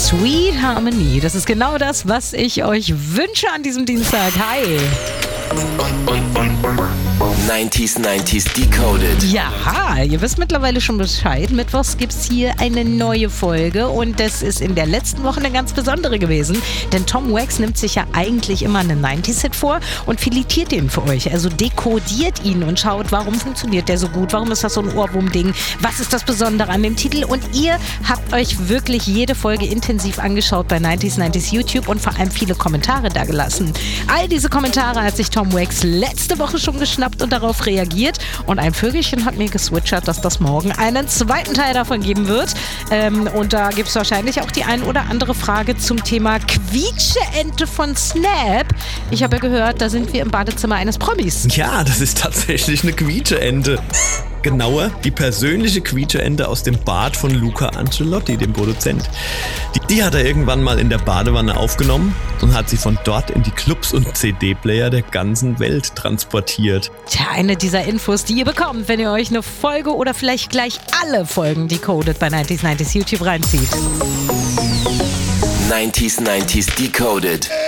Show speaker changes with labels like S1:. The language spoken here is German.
S1: Sweet Harmony. Das ist genau das, was ich euch wünsche an diesem Dienstag. Hi.
S2: 90s Decoded.
S1: Ja, ihr wisst mittlerweile schon Bescheid. Mittwochs gibt es hier eine neue Folge und das ist in der letzten Woche eine ganz besondere gewesen, denn Tom Wax nimmt sich ja eigentlich immer einen 90s-Hit vor und filetiert den für euch, also dekodiert ihn und schaut, warum funktioniert der so gut, warum ist das so ein Ohrwurm-Ding, was ist das Besondere an dem Titel und ihr habt euch wirklich jede Folge intensiv angeschaut bei 90s YouTube und vor allem viele Kommentare da gelassen. All diese Kommentare hat sich Tom Wax letzte Woche schon geschnappt und darauf reagiert und ein Vögelchen hat mir geswitchert, dass das morgen einen zweiten Teil davon geben wird und da gibt es wahrscheinlich auch die ein oder andere Frage zum Thema Quietscheente von Snap. Ich habe ja gehört, da sind wir im Badezimmer eines Promis.
S3: Ja, das ist tatsächlich eine Quietscheente. Genauer, die persönliche Quietscheente aus dem Bad von Luca Ancelotti, dem Produzent. Die hat er irgendwann mal in der Badewanne aufgenommen und hat sie von dort in die Clubs und CD-Player der ganzen Welt transportiert.
S1: Tja, eine dieser Infos, die ihr bekommt, wenn ihr euch eine Folge oder vielleicht gleich alle Folgen Decoded bei 90s YouTube reinzieht.
S2: 90s Decoded.